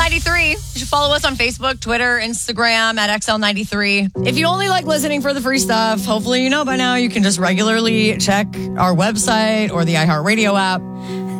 XL93. You should follow us on Facebook, Twitter, Instagram at XL93. If you only like listening for the free stuff, hopefully you know by now you can just regularly check our website or the iHeartRadio app